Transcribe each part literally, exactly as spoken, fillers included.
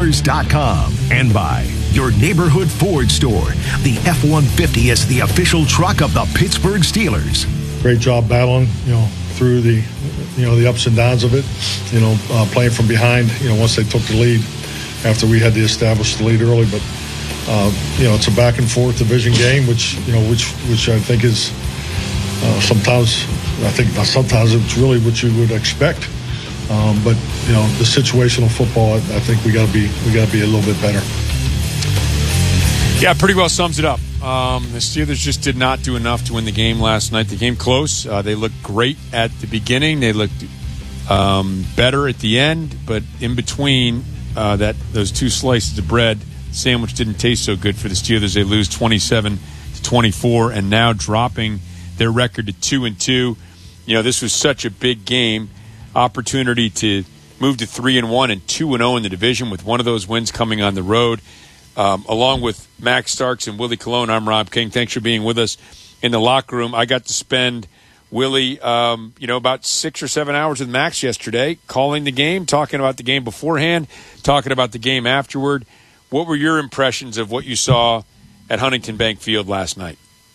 Steelers dot com and by your neighborhood Ford store. The F one fifty is the official truck of the Pittsburgh Steelers. Great job battling, you know, through the, you know, the ups and downs of it. You know, uh, playing from behind. You know, once they took the lead, after we had to establish the lead early, but uh, you know, it's a back and forth division game, which you know, which which I think is uh, sometimes I think sometimes it's really what you would expect. Um, but you know, the situational football, I, I think we got to be we got to be a little bit better. Yeah, pretty well sums it up. Um, the Steelers just did not do enough to win the game last night. The game close. Uh, they looked great at the beginning. They looked um, better at the end, but in between uh, that those two slices of bread, sandwich didn't taste so good for the Steelers. They lose twenty-seven to twenty-four, and now dropping their record to two and two. You know, this was such a big game. Opportunity to move to three and one and two and zero in the division, with one of those wins coming on the road. Um, along with Max Starks and Willie Colon, I'm Rob King. Thanks for being with us in the locker room. I got to spend Willie, um, you know, about six or seven hours with Max yesterday, calling the game, talking about the game beforehand, talking about the game afterward. What were your impressions of what you saw at Huntington Bank Field last night?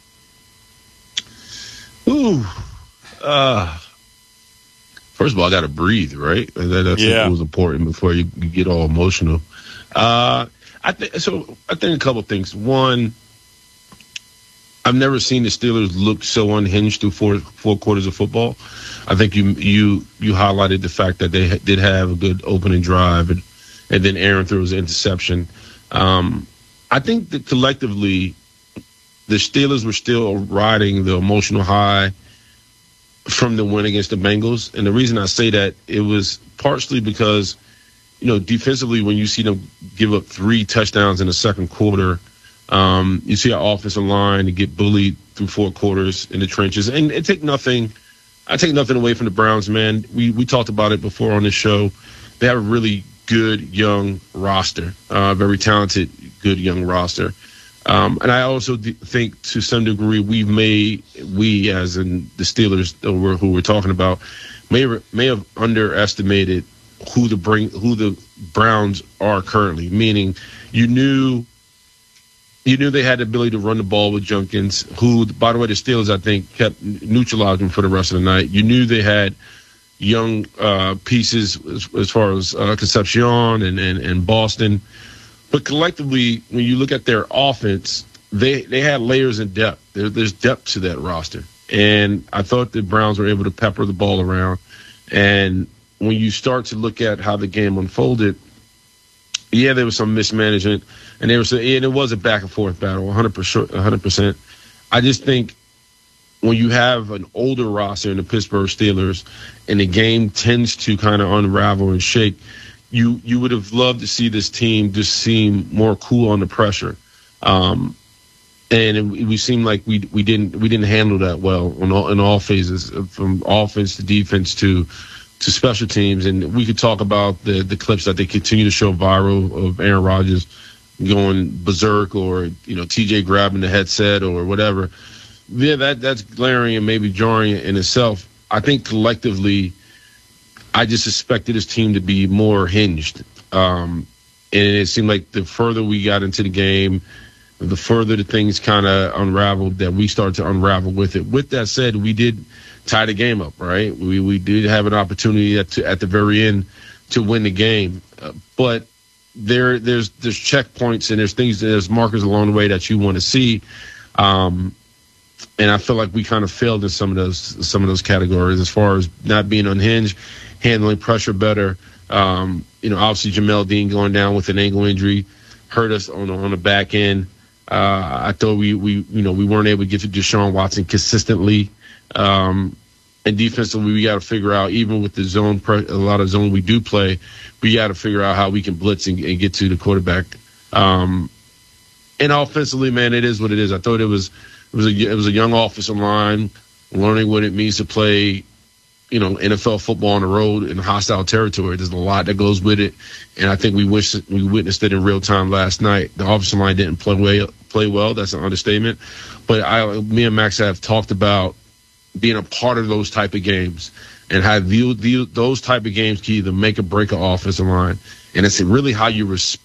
Ooh, uh. First of all, I got to breathe, right? That, I think yeah. it was important before you, you get all emotional. Uh, I think so. I think a couple of things. One, I've never seen the Steelers look so unhinged through four four quarters of football. I think you you you highlighted the fact that they did have a good opening drive, and, and then Aaron threw his interception. Um, I think that collectively, the Steelers were still riding the emotional high from the win against the Bengals. And the reason I say that, it was partially because, you know, defensively, when you see them give up three touchdowns in the second quarter, um, you see our offensive line to get bullied through four quarters in the trenches. And it take nothing, I take nothing away from the Browns, man. We we talked about it before on this show. They have a really good young roster, uh, very talented, good young roster. Um, and I also th- think to some degree we've made, we as in the Steelers who we're talking about, may may have underestimated who the bring who the Browns are currently. Meaning, you knew you knew they had the ability to run the ball with Jenkins, who, by the way, the Steelers I think kept neutralizing for the rest of the night. You knew they had young uh, pieces as, as far as uh, Concepcion and, and and Boston. But collectively, when you look at their offense, they, they had layers and depth. There, there's depth to that roster. And I thought the Browns were able to pepper the ball around. And when you start to look at how the game unfolded, yeah, there was some mismanagement. And there was a, and it was a back-and-forth battle, one hundred percent, one hundred percent. I just think when you have an older roster in the Pittsburgh Steelers and the game tends to kind of unravel and shake, You you would have loved to see this team just seem more cool under pressure, um, and it, we seemed like we we didn't we didn't handle that well on all, in all phases, from offense to defense to to special teams. And we could talk about the the clips that they continue to show viral of Aaron Rodgers going berserk, or you know T J grabbing the headset or whatever. Yeah, that that's glaring and maybe jarring in itself. I think collectively, I just expected his team to be more hinged. Um, and it seemed like the further we got into the game, the further the things kind of unraveled, that we started to unravel with it. With that said, we did tie the game up, right? We we did have an opportunity at, to, at the very end to win the game. Uh, but there there's there's checkpoints and there's things, there's markers along the way that you want to see. Um, and I feel like we kind of failed in some of those some of those categories as far as not being unhinged, handling pressure better. Um, you know, obviously Jamel Dean going down with an ankle injury hurt us on the, on the back end. Uh, I thought we, we, you know, we weren't able to get to Deshaun Watson consistently. Um, and defensively, we got to figure out, even with the zone, pre- a lot of zone we do play, we got to figure out how we can blitz and, and get to the quarterback. Um, and offensively, man, it is what it is. I thought it was, it was a, it was a young offensive line learning what it means to play, you know, N F L football on the road in hostile territory. There's a lot that goes with it, and I think we wish we witnessed it in real time last night. The offensive line didn't play well. Play well. That's an understatement. But I, me and Max have talked about being a part of those type of games and how the, the, those type of games can either make or break an offensive line, and it's really how you respond.